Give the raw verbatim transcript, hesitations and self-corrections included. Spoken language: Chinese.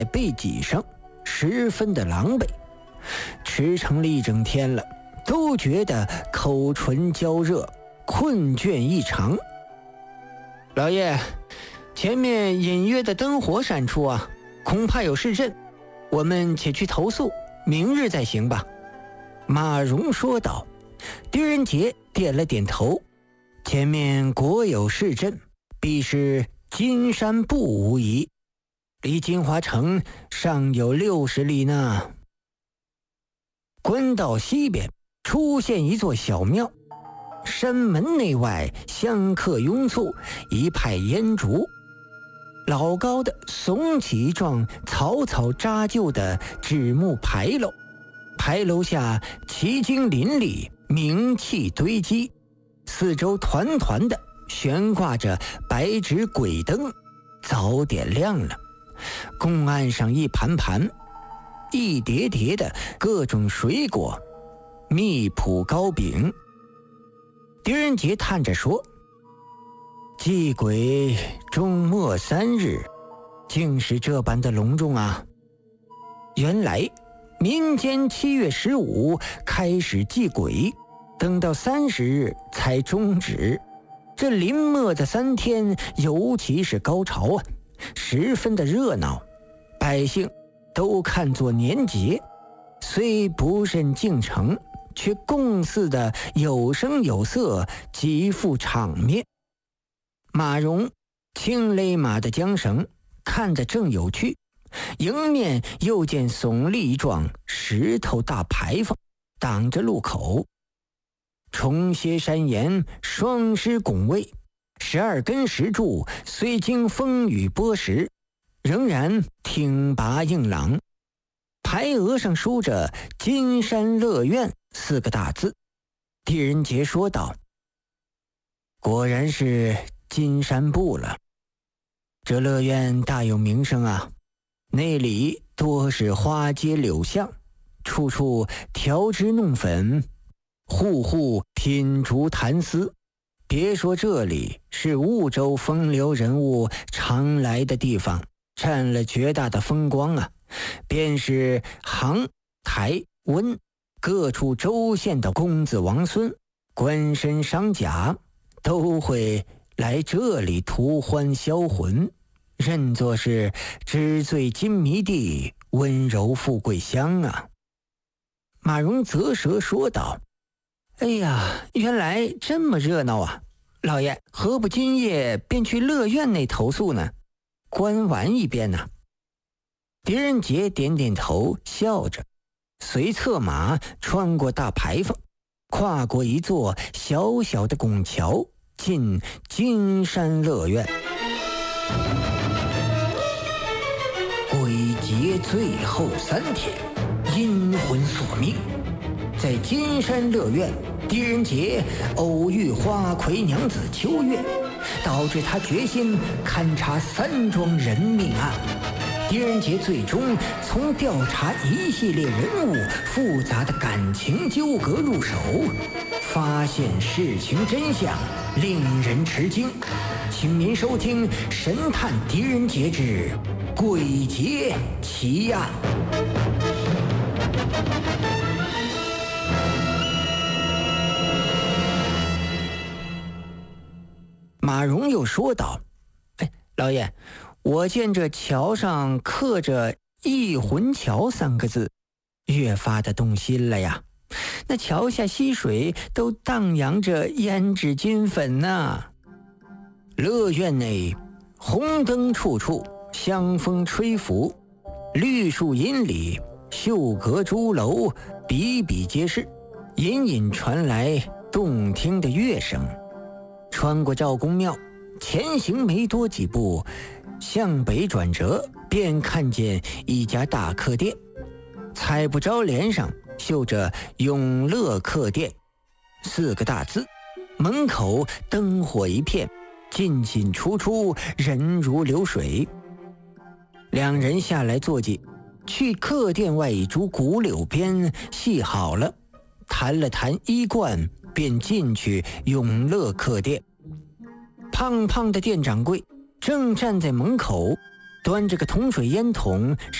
背脊上，十分的狼狈。驰骋了一整天了，都觉得口唇焦热，困倦异常。老爷，前面隐约的灯火闪出啊，恐怕有市镇，我们且去投宿，明日再行吧。马荣说道。狄仁杰点了点头，前面果有市镇，必是金山步无疑，离金华城尚有六十里呢。官道西边出现一座小庙，山门内外香客拥簇，一派烟烛。老高的耸起一幢草草扎就的纸木牌楼，牌楼下奇经林立，名气堆积，四周团团的悬挂着白纸鬼灯，早点亮了。供案上一盘盘一叠叠的各种水果，蜜脯糕饼。狄仁杰叹着说，祭鬼终末三日，竟是这般的隆重啊。原来民间七月十五开始祭鬼，等到三十日才终止。这临末的三天尤其是高潮啊，十分的热闹，百姓都看作年节，虽不甚敬诚，却共似的有声有色，极富场面。马荣轻勒马的缰绳，看得正有趣，迎面又见耸立一幢石头大牌坊，挡着路口。重歇山岩，双狮拱卫，十二根石柱虽经风雨剥蚀，仍然挺拔硬朗。牌额上书着金山乐苑四个大字。狄仁杰说道，果然是金山部了，这乐苑大有名声啊，那里多是花街柳巷，处处调脂弄粉，户户品竹谈丝。别说这里是婺州风流人物常来的地方，占了绝大的风光啊，便是杭、台、温各处州县的公子王孙、官绅商贾，都会来这里图欢销魂，认作是纸醉金迷地，温柔富贵乡啊。马荣啧舌说道，哎呀，原来这么热闹啊，老爷何不今夜便去乐苑内投宿呢，观玩一遍呢？狄仁杰点点头，笑着随策马穿过大牌坊，跨过一座小小的拱桥，进金山乐苑。鬼节最后三天，阴魂索命。在金山乐苑，狄仁杰偶遇花魁娘子秋月，导致他决心勘察三桩人命案。狄仁杰最终从调查一系列人物复杂的感情纠葛入手，发现事情真相，令人吃惊。请您收听《神探狄仁杰之鬼节奇案》。马荣又说道，哎，老爷，我见这桥上刻着忆魂桥三个字，越发的动心了呀。那桥下溪水都荡漾着胭脂金粉呢、啊。乐苑内红灯处处，香风吹拂，绿树荫里，秀阁朱楼比比皆是，隐隐传来动听的乐声。穿过赵公庙，前行没多几步，向北转折，便看见一家大客店，彩布招联上绣着永乐客店四个大字，门口灯火一片，进进出出，人如流水。两人下来坐骑，去客店外一株古柳边系好了，谈了谈衣冠，便进去永乐客店。胖胖的店掌柜正站在门口， 端着个铜水烟筒，